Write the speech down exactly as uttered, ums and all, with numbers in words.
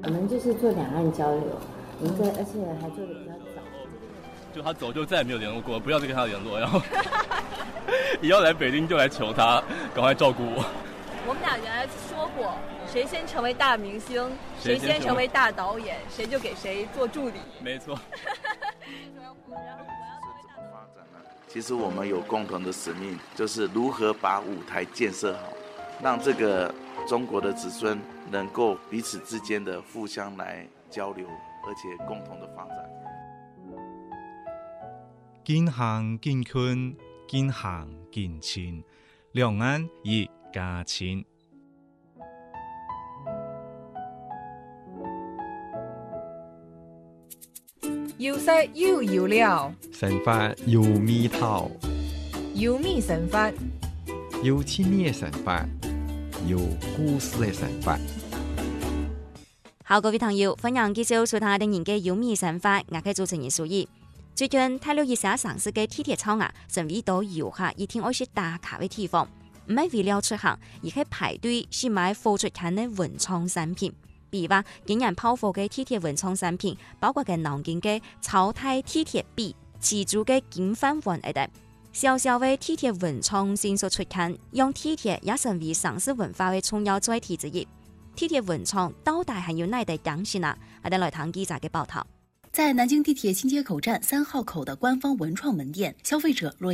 我们就是做两岸交流，应该而且还做的比较早。 就他走就再也没有联络过，不要再跟他联络，然后以后来北京就来求他赶快照顾我。 我们俩原来说过，谁先成为大明星，谁先成为大导演，谁就给谁做助理。 没错。 其实我们有共同的使命，就是如何把舞台建设好，让这个中国的子孙能够彼此之间的互相来交流，而且共同的发展。 近乡近近，近乡近亲，两岸一家亲。 要識要要料， 神法要味道， 要咩神法？ 有千年神法，有故事的神法。 好，各位朋友，歡迎繼續收睇定年嘅有味神法，我係主持人蘇怡。最近睇到一些城市嘅地鐵廠啊，成為到遊客一定愛去打卡嘅地方，唔係為了出行，而係排隊去買貨出產嘅文創產品。比如話，竟然拋貨嘅地鐵文創產品，包括嘅南京嘅朝泰地鐵筆、自助嘅金飯碗等等。小小嘅地鐵文創新所出產，讓地鐵也成為城市文化嘅重要載體之一。地鐵文創到底係要哪啲講先啊？我哋來睇記者嘅報道。 在南京地鐵新街口站三號口的官方文創門店，消費者若